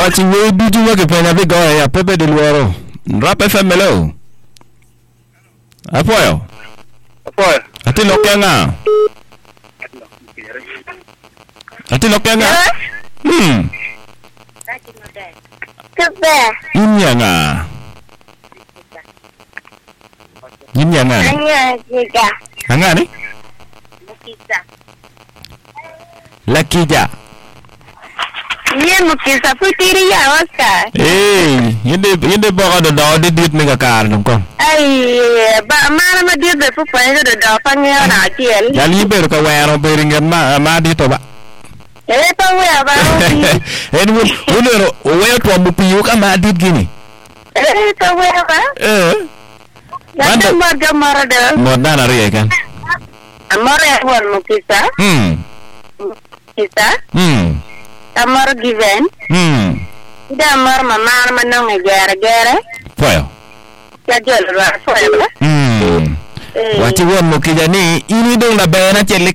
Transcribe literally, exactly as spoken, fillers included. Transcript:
Wachi we du ju ke pena bi go ya Pepe de Luoro. Rap F M hello. Apoyo. Apoyo. Ati lo kenga. Ati lo kenga. Hmm. Kepe. Inyanga. Inyanga. Anya juga. Angani? Mukisa. Lakija. Iya mukisa putiri ya Oscar. Eh, yende yende boga do do de dit me kakar dum ko. Ai ba mara ma dia be pu pa do do pange na tiel. Jali ber ko wero beringen ma ma di to ba. Eh to we ba. En wo wo wo to mu piu ka ma dit gini. Eh to we ba. Eh. Ada marga marada. Modana riye kan. Amore won mukisa. Hmm. Kita. Hmm. Amor given. Hmm. Ida amor mama manong gara gara. Poyo. Ya jol ra poyo ba. Hmm. Wachi won mo kijani ini dong na bena chele